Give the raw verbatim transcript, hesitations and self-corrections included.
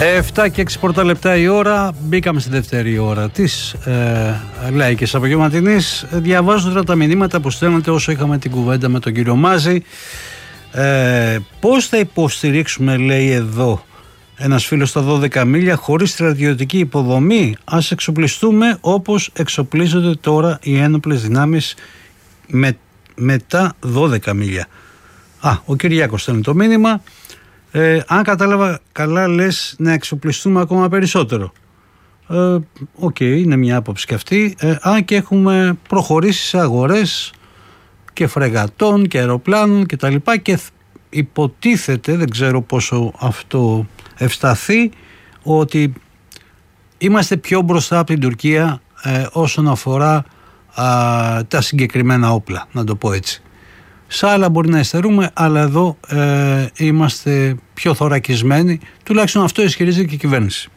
επτά και έξι πρώτα λεπτά η ώρα, μπήκαμε στη δεύτερη ώρα της ε, Λαϊκής Απογευματινής. Διαβάζω τώρα τα μηνύματα που στέλνετε όσο είχαμε την κουβέντα με τον κύριο Μάζη. Ε, πώς θα υποστηρίξουμε, λέει εδώ ένας φίλος, στα δώδεκα μίλια χωρίς στρατιωτική υποδομή? Ας εξοπλιστούμε όπως εξοπλίζονται τώρα οι ένοπλες δυνάμεις με, με τα δώδεκα μίλια. Α, ο Κυριάκος στέλνει το μήνυμα. Ε, αν κατάλαβα καλά, λες να εξοπλιστούμε ακόμα περισσότερο. Οκ, ε, okay, είναι μια άποψη και αυτή. Ε, αν και έχουμε προχωρήσει σε αγορές και φρεγατών και αεροπλάνων και τα λοιπά, και υποτίθεται, δεν ξέρω πόσο αυτό ευσταθεί, ότι είμαστε πιο μπροστά από την Τουρκία ε, όσον αφορά α, τα συγκεκριμένα όπλα, να το πω έτσι. Σε άλλα μπορεί να υστερούμε, αλλά εδώ ε, είμαστε πιο θωρακισμένοι, τουλάχιστον αυτό ισχυρίζεται και η κυβέρνηση.